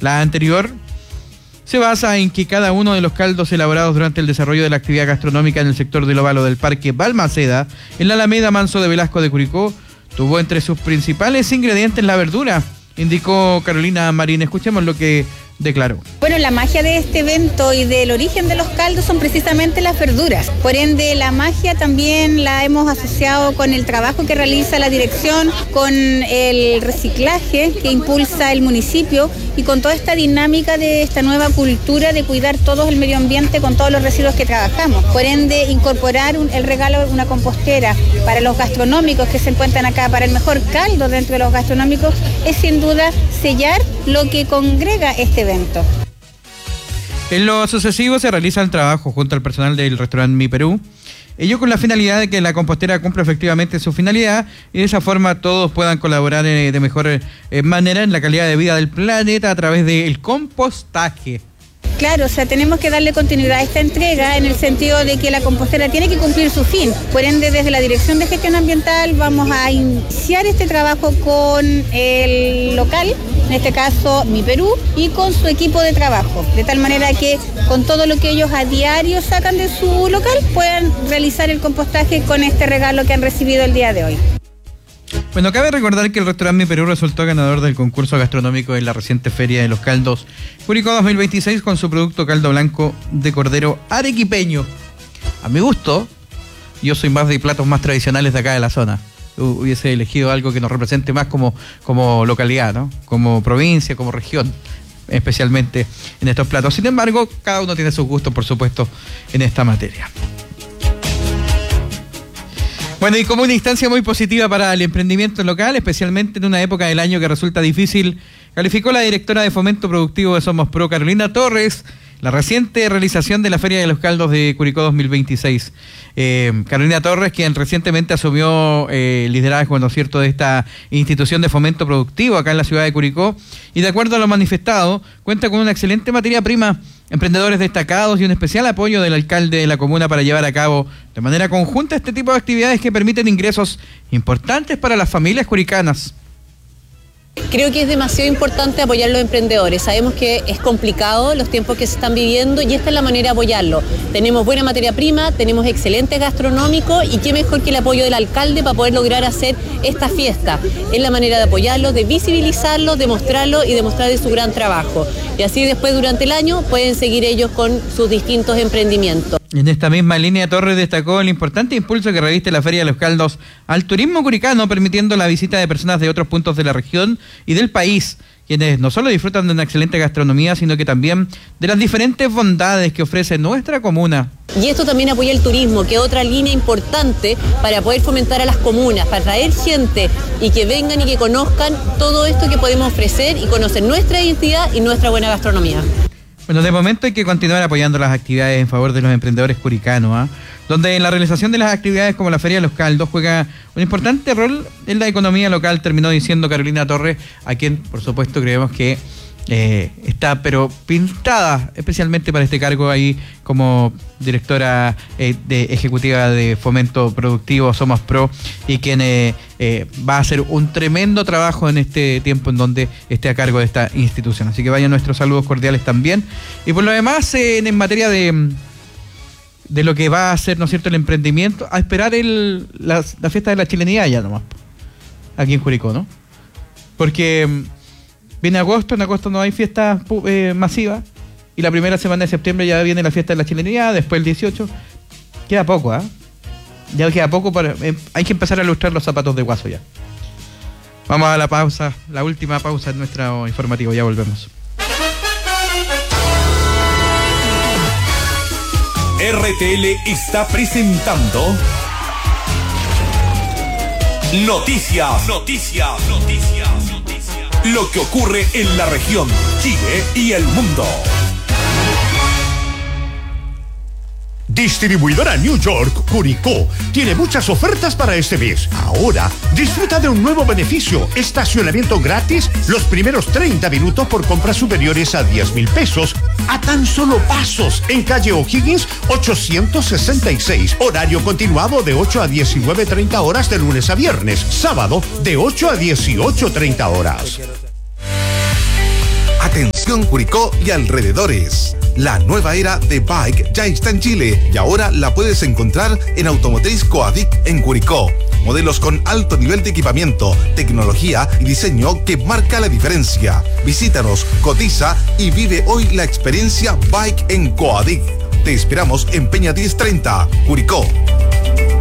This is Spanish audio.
La anterior se basa en que cada uno de los caldos elaborados durante el desarrollo de la actividad gastronómica en el sector del Óvalo del Parque Balmaceda, en la Alameda Manso de Velasco de Curicó, tuvo entre sus principales ingredientes la verdura, indicó Carolina Marín. Escuchemos lo que declaró. Bueno, la magia de este evento y del origen de los caldos son precisamente las verduras. Por ende, la magia también la hemos asociado con el trabajo que realiza la dirección, con el reciclaje que impulsa el municipio y con toda esta dinámica de esta nueva cultura de cuidar todo el medio ambiente con todos los residuos que trabajamos. Por ende, incorporar el regalo de una compostera para los gastronómicos que se encuentran acá, para el mejor caldo dentro de los gastronómicos, es sin duda sellar lo que congrega este evento. En lo sucesivo se realiza el trabajo junto al personal del restaurante Mi Perú, ello con la finalidad de que la compostera cumpla efectivamente su finalidad y de esa forma todos puedan colaborar de mejor manera en la calidad de vida del planeta a través del compostaje. Claro, o sea, tenemos que darle continuidad a esta entrega en el sentido de que la compostera tiene que cumplir su fin. Por ende, desde la Dirección de Gestión Ambiental vamos a iniciar este trabajo con el local, en este caso Mi Perú, y con su equipo de trabajo, de tal manera que con todo lo que ellos a diario sacan de su local puedan realizar el compostaje con este regalo que han recibido el día de hoy. Bueno, cabe recordar que el restaurante Mi Perú resultó ganador del concurso gastronómico en la reciente Feria de los Caldos Curicó 2026 con su producto caldo blanco de cordero arequipeño. A mi gusto, yo soy más de platos más tradicionales de acá de la zona. Hubiese elegido algo que nos represente más como localidad, ¿no? Como provincia, como región, especialmente en estos platos. Sin embargo, cada uno tiene sus gustos, por supuesto, en esta materia. Bueno, y como una instancia muy positiva para el emprendimiento local, especialmente en una época del año que resulta difícil, calificó la directora de Fomento Productivo de Somos Pro, Carolina Torres, la reciente realización de la Feria de los Caldos de Curicó 2026. Carolina Torres, quien recientemente asumió liderazgo, ¿no es cierto?, de esta institución de fomento productivo acá en la ciudad de Curicó, y de acuerdo a lo manifestado, cuenta con una excelente materia prima, emprendedores destacados y un especial apoyo del alcalde de la comuna para llevar a cabo de manera conjunta este tipo de actividades que permiten ingresos importantes para las familias curicanas. Creo que es demasiado importante apoyar a los emprendedores. Sabemos que es complicado los tiempos que se están viviendo y esta es la manera de apoyarlo. Tenemos buena materia prima, tenemos excelente gastronómico y qué mejor que el apoyo del alcalde para poder lograr hacer esta fiesta. Es la manera de apoyarlos, de visibilizarlos, de mostrarlo y de mostrarles su gran trabajo. Y así después durante el año pueden seguir ellos con sus distintos emprendimientos. En esta misma línea, Torres destacó el importante impulso que reviste la Feria de los Caldos al turismo curicano, permitiendo la visita de personas de otros puntos de la región y del país, quienes no solo disfrutan de una excelente gastronomía, sino que también de las diferentes bondades que ofrece nuestra comuna. Y esto también apoya el turismo, que es otra línea importante para poder fomentar a las comunas, para traer gente y que vengan y que conozcan todo esto que podemos ofrecer y conocer nuestra identidad y nuestra buena gastronomía. Bueno, de momento hay que continuar apoyando las actividades en favor de los emprendedores curicanos, donde en la realización de las actividades como la Feria de los Caldos juega un importante rol en la economía local, terminó diciendo Carolina Torres, a quien por supuesto creemos que está pero pintada especialmente para este cargo ahí como directora de ejecutiva de Fomento Productivo Somos Pro, y quien va a hacer un tremendo trabajo en este tiempo en donde esté a cargo de esta institución. Así que vayan nuestros saludos cordiales también. Y por lo demás, en materia de lo que va a ser, ¿no es cierto?, el emprendimiento, a esperar la fiesta de la chilenidad ya nomás, aquí en Curicó, ¿no? Porque viene agosto, en agosto no hay fiestas masivas, y la primera semana de septiembre ya viene la fiesta de la chilenidad, después el 18. Queda poco, Ya queda poco, hay que empezar a ilustrar los zapatos de Guaso ya. Vamos a la pausa, la última pausa en nuestro informativo, ya volvemos. RTL está presentando Noticias. Lo que ocurre en la región, Chile y el mundo. Distribuidora New York Curicó tiene muchas ofertas para este mes. Ahora, disfruta de un nuevo beneficio: estacionamiento gratis los primeros 30 minutos por compras superiores a 10,000 pesos, a tan solo pasos, en calle O'Higgins 866. Horario continuado de 8 a 19:30 horas de lunes a viernes. Sábado de 8 a 18:30 horas. Atención. Curicó y alrededores. La nueva era de Bike ya está en Chile y ahora la puedes encontrar en Automotriz Coadic en Curicó. Modelos con alto nivel de equipamiento, tecnología y diseño que marca la diferencia. Visítanos, cotiza y vive hoy la experiencia Bike en Coadic. Te esperamos en Peña 1030, Curicó.